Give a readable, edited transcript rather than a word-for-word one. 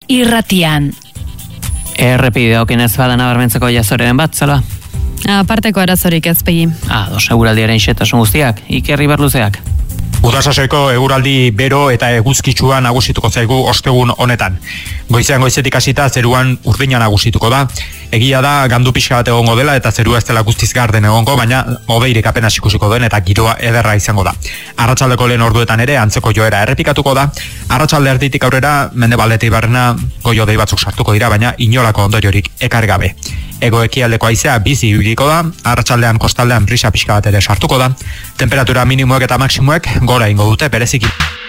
irratian. Errepide okenez badan abarmentzeko jazoren bat, zala? Aparteko arazorik ez pegi. Eguraldiaren xetasun guztiak, Iker Ibarluzeak. Udasasoiko eguraldi bero eta eguzkitsua nagusituko zaigu ostegun honetan. Goizean goizetik hasita zeruan urdina nagusituko da. Egia da gandu pixka bat egongo dela eta zerua ez dela guztiz garden egongo, baina hodeirik apenas ikusiko den eta giroa ederra izango da. Arratsaldeko lehen orduetan ere antzeko joera errepikatuko da. Arratsalde erditik aurrera mendebaldetik barrena goi-hodei batzuk sartuko dira, baina inolako ondoriorik ekar gabe. Hego-ekialdeko haizea bizi ibiliko da, arratsaldean kostaldean brisa pixka bat ere sartuko da. Temperatura minimoek eta maksimoek gora ingo dute bereziki.